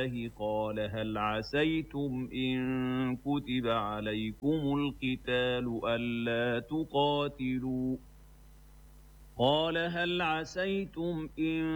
قال هل عسيتم إن كتب عليكم القتال ألا تقاتلوا قال هل عسيتم إن